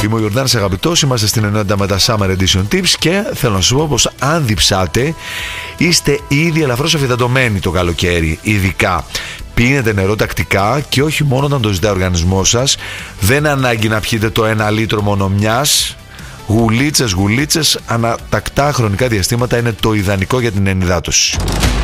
Είμαι ο Ιορδάνης Αγαπητός, είμαστε στην ενότητα με τα Summer Edition Tips και θέλω να σου πω πως αν διψάτε είστε ήδη ελαφρώς αφιδατωμένοι το καλοκαίρι. Ειδικά πίνετε νερό τακτικά και όχι μόνο όταν το ζητάει ο οργανισμός σας. Δεν ανάγκη να πιείτε το 1 λίτρο μόνο μιας. Γουλίτσες ανά τακτά χρονικά διαστήματα είναι το ιδανικό για την ενυδάτωση.